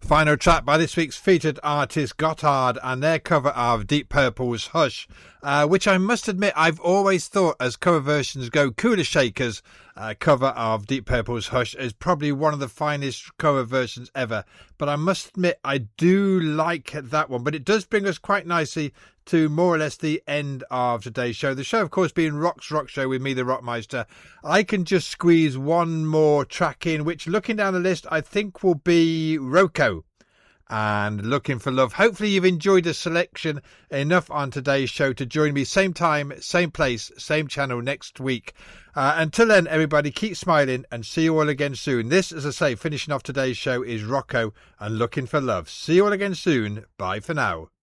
Final track by this week's featured artist Gotthard and their cover of Deep Purple's Hush, which I must admit I've always thought, as cover versions go, Kula Shaker's cover of Deep Purple's Hush is probably one of the finest cover versions ever. But I must admit I do like that one. But it does bring us quite nicely to more or less the end of today's show. The show, of course, being Rock's Rock Show with me, the Rockmeister. I can just squeeze one more track in, which, looking down the list, I think will be Roko and Looking for Love. Hopefully you've enjoyed the selection enough on today's show to join me same time, same place, same channel next week. Until then, everybody, keep smiling and see you all again soon. This, as I say, finishing off today's show, is Rocco and Looking for Love. See you all again soon. Bye for now.